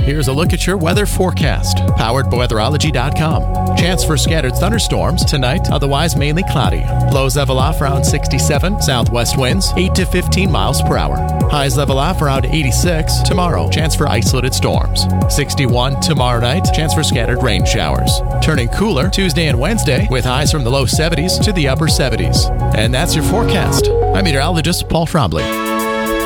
Here's a look at your weather forecast, powered by weatherology.com. Chance for scattered thunderstorms tonight, otherwise mainly cloudy. Lows level off around 67, southwest winds 8 to 15 miles per hour. Highs level off around 86 tomorrow, chance for isolated storms. 61 tomorrow night, chance for scattered rain showers. Turning cooler Tuesday and Wednesday with highs from the low 70s to the upper 70s. And that's your forecast. I'm meteorologist Paul Trombley.